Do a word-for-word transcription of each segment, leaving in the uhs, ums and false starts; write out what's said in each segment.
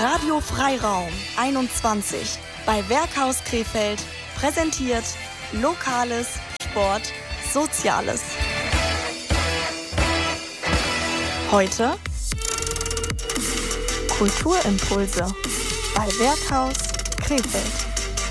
Radio Freiraum einundzwanzig bei Werkhaus Krefeld präsentiert Lokales, Sport, Soziales. Heute Kulturimpulse bei Werkhaus Krefeld.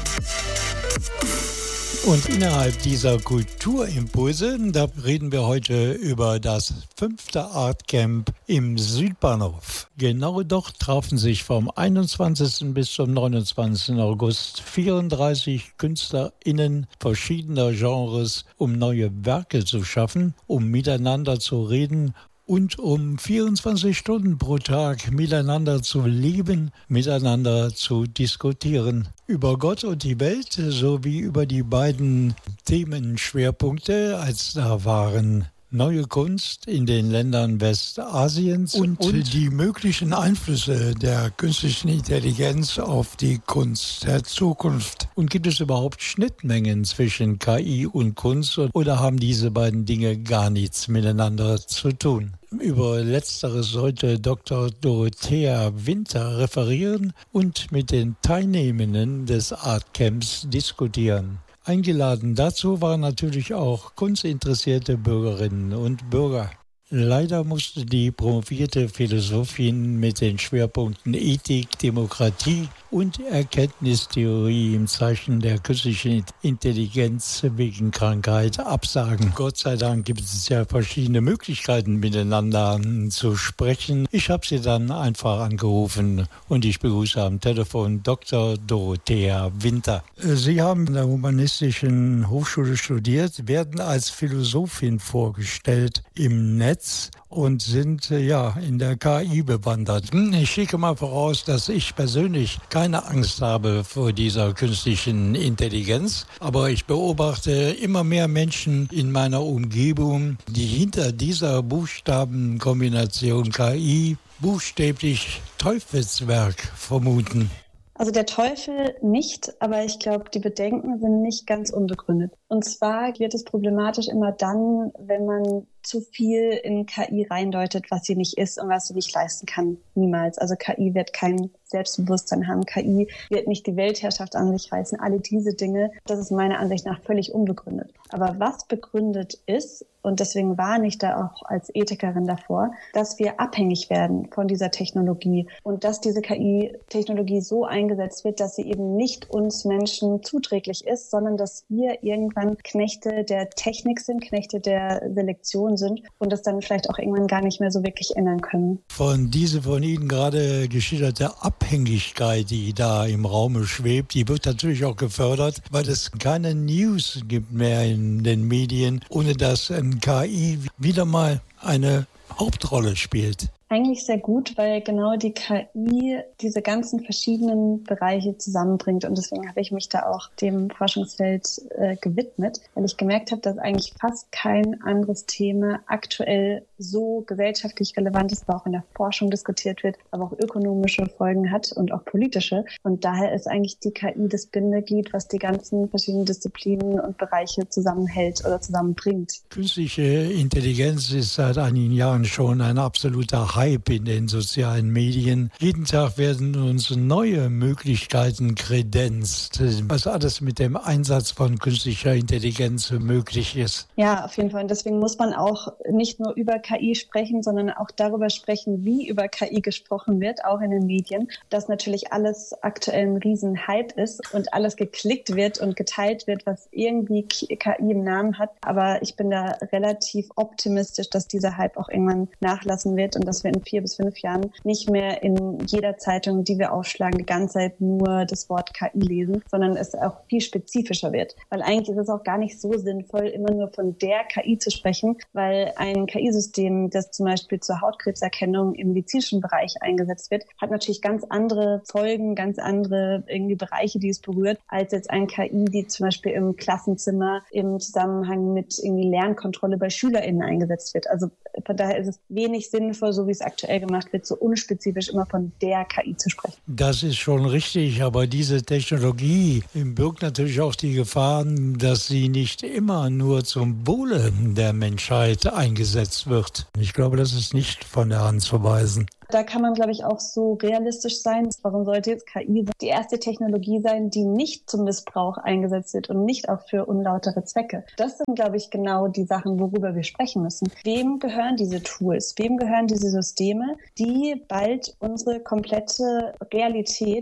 Und innerhalb dieser Kulturimpulse, da reden wir heute über das fünfte Artcamp im Südbahnhof. Genau dort trafen sich vom einundzwanzigsten bis zum neunundzwanzigsten August vierunddreißig KünstlerInnen verschiedener Genres, um neue Werke zu schaffen, um miteinander zu reden und um vierundzwanzig Stunden pro Tag miteinander zu leben, miteinander zu diskutieren. Über Gott und die Welt sowie über die beiden Themenschwerpunkte, als da waren neue Kunst in den Ländern Westasiens und, und die möglichen Einflüsse der künstlichen Intelligenz auf die Kunst der Zukunft. Und gibt es überhaupt Schnittmengen zwischen K I und Kunst oder haben diese beiden Dinge gar nichts miteinander zu tun? Über Letzteres sollte Doktor Dorothea Winter referieren und mit den Teilnehmenden des Artcamps diskutieren. Eingeladen dazu waren natürlich auch kunstinteressierte Bürgerinnen und Bürger. Leider musste die promovierte Philosophin mit den Schwerpunkten Ethik, Demokratie und Erkenntnistheorie im Zeichen der künstlichen Intelligenz wegen Krankheit absagen. Gott sei Dank gibt es ja verschiedene Möglichkeiten, miteinander zu sprechen. Ich habe sie dann einfach angerufen und ich begrüße am Telefon Doktor Dorothea Winter. Sie haben an der Humanistischen Hochschule studiert, werden als Philosophin vorgestellt im Netz und sind äh, ja in der K I bewandert. Ich schicke mal voraus, dass ich persönlich keine Angst habe vor dieser künstlichen Intelligenz, aber ich beobachte immer mehr Menschen in meiner Umgebung, die hinter dieser Buchstabenkombination K I buchstäblich Teufelswerk vermuten. Also der Teufel nicht, aber ich glaube, die Bedenken sind nicht ganz unbegründet. Und zwar wird es problematisch immer dann, wenn man zu viel in K I reindeutet, was sie nicht ist und was sie nicht leisten kann. Niemals. Also K I wird kein Selbstbewusstsein haben. K I wird nicht die Weltherrschaft an sich reißen. Alle diese Dinge, das ist meiner Ansicht nach völlig unbegründet. Aber was begründet ist, und deswegen warne ich da auch als Ethikerin davor, dass wir abhängig werden von dieser Technologie und dass diese K I-Technologie so eingesetzt wird, dass sie eben nicht uns Menschen zuträglich ist, sondern dass wir irgendwann Knechte der Technik sind, Knechte der Selektion sind und das dann vielleicht auch irgendwann gar nicht mehr so wirklich ändern können. Von diese von Ihnen gerade geschilderte Abhängigkeit, die da im Raume schwebt, die wird natürlich auch gefördert, weil es keine News gibt mehr in den Medien, ohne dass ein K I wieder mal eine Hauptrolle spielt. Eigentlich sehr gut, weil genau die K I diese ganzen verschiedenen Bereiche zusammenbringt und deswegen habe ich mich da auch dem Forschungsfeld äh, gewidmet, weil ich gemerkt habe, dass eigentlich fast kein anderes Thema aktuell so gesellschaftlich relevant ist, aber auch in der Forschung diskutiert wird, aber auch ökonomische Folgen hat und auch politische und daher ist eigentlich die K I das Bindeglied, was die ganzen verschiedenen Disziplinen und Bereiche zusammenhält oder zusammenbringt. Künstliche Intelligenz ist seit einigen Jahren schon ein absoluter Hype in den sozialen Medien. Jeden Tag werden uns neue Möglichkeiten kredenzt, was alles mit dem Einsatz von künstlicher Intelligenz möglich ist. Ja, auf jeden Fall. Und deswegen muss man auch nicht nur über K I sprechen, sondern auch darüber sprechen, wie über K I gesprochen wird, auch in den Medien. Dass natürlich alles aktuell ein Riesenhype ist und alles geklickt wird und geteilt wird, was irgendwie K I im Namen hat. Aber ich bin da relativ optimistisch, dass dieser Hype auch irgendwann nachlassen wird und dass wir in vier bis fünf Jahren nicht mehr in jeder Zeitung, die wir aufschlagen, die ganze Zeit nur das Wort K I lesen, sondern es auch viel spezifischer wird. Weil eigentlich ist es auch gar nicht so sinnvoll, immer nur von der K I zu sprechen, weil ein K I-System, das zum Beispiel zur Hautkrebserkennung im medizinischen Bereich eingesetzt wird, hat natürlich ganz andere Folgen, ganz andere irgendwie Bereiche, die es berührt, als jetzt ein K I, die zum Beispiel im Klassenzimmer im Zusammenhang mit irgendwie Lernkontrolle bei SchülerInnen eingesetzt wird. Also von daher ist es wenig sinnvoll, so wie es aktuell gemacht wird, so unspezifisch immer von der K I zu sprechen. Das ist schon richtig, aber diese Technologie birgt natürlich auch die Gefahr, dass sie nicht immer nur zum Wohle der Menschheit eingesetzt wird. Ich glaube, das ist nicht von der Hand zu weisen. Da kann man, glaube ich, auch so realistisch sein. Warum sollte jetzt K I die erste Technologie sein, die nicht zum Missbrauch eingesetzt wird und nicht auch für unlautere Zwecke? Das sind, glaube ich, genau die Sachen, worüber wir sprechen müssen. Wem gehören diese Tools? Wem gehören diese Systeme, die bald unsere komplette Realität